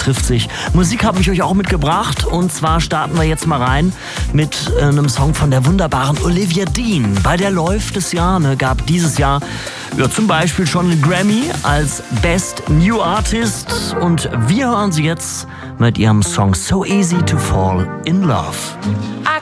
trifft sich. Musik habe ich euch auch mitgebracht und zwar starten wir jetzt mal rein mit einem Song von der wunderbaren Olivia Dean. Bei der läuft es ja, gab dieses Jahr zum Beispiel schon einen Grammy als Best New Artist und wir hören sie jetzt mit ihrem Song So Easy to Fall in Love.